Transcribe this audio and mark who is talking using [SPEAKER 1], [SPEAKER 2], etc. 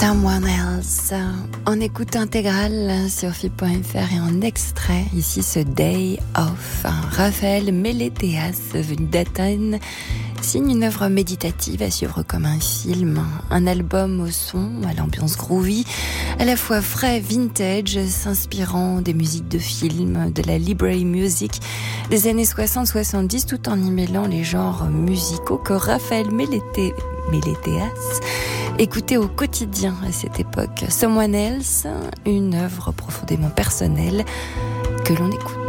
[SPEAKER 1] Someone Else, en écoute intégrale sur FIP.fr et en extrait, ici ce Day Off. Raphaël Mélétéas, venu d'Athènes, signe une œuvre méditative à suivre comme un film, un album au son, à l'ambiance groovy, à la fois frais, vintage, s'inspirant des musiques de films, de la library music des années 60-70, tout en y mêlant les genres musicaux que Raphaël Mélétéas écoutait au quotidien à cette époque. Someone Else, une œuvre profondément personnelle que l'on écoute.